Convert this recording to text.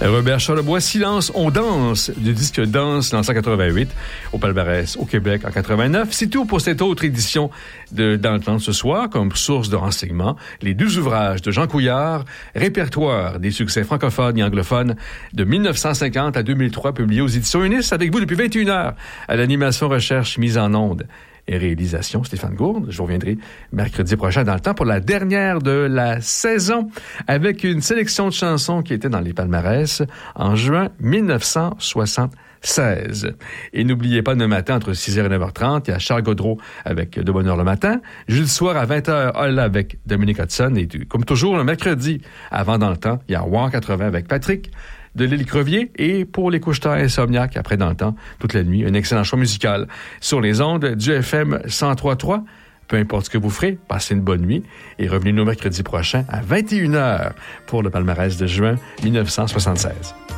Robert Charlebois, Silence, on danse, du disque Danse, lancé en 88, au palmarès au Québec en 89. C'est tout pour cette autre édition de Dans le temps de ce soir, comme source de renseignements, les 2 ouvrages de Jean Couillard, répertoire des succès francophones et anglophones de 1950 à 2003, publiés aux éditions Unis, avec vous depuis 21h, à l'animation, recherche, mise en onde et réalisation, Stéphane Gourde. Je vous reviendrai mercredi prochain dans le temps pour la dernière de la saison avec une sélection de chansons qui étaient dans les palmarès en juin 1976. Et n'oubliez pas demain matin entre 6h et 9h30, il y a Charles Gaudreau avec De Bonne Heure le matin. Jeudi soir à 20h, Holla avec Dominique Hudson. Et comme toujours, le mercredi, avant dans le temps, il y a War 80 avec Patrick de l'île Crevier, et pour les couche-tard insomniaques, après dans le temps, toute la nuit, un excellent choix musical sur les ondes du FM 103.3. Peu importe ce que vous ferez, passez une bonne nuit et revenez-nous mercredi prochain à 21h pour le palmarès de juin 1976.